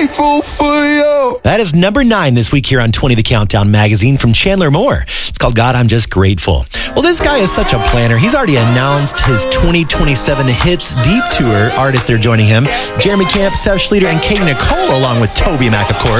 grateful for you. That is number 9 this week here on 20 The Countdown magazine from Chandler Moore. It's called God, I'm Just Grateful. Well, this guy is such a planner. He's already announced his 2027 Hits Deep Tour. Artists, they're joining him. Jeremy Camp, Seth Schleter, and Katie Nicole, along with Toby Mac, of course.